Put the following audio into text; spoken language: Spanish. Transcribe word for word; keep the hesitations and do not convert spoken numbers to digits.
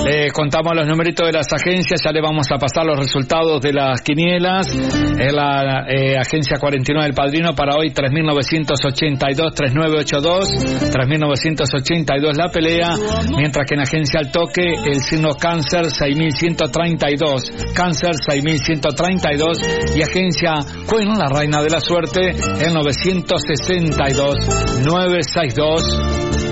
Eh, contamos los numeritos de las agencias, ya le vamos a pasar los resultados de las quinielas. En la eh, agencia cuarenta y nueve del Padrino para hoy tres mil novecientos ochenta y dos, treinta y nueve ochenta y dos, tres mil novecientos ochenta y dos la pelea, mientras que en agencia al toque el signo Cáncer seis mil ciento treinta y dos, Cáncer seis mil ciento treinta y dos, y agencia Queen, la reina de la suerte, el novecientos sesenta y dos, novecientos sesenta y dos.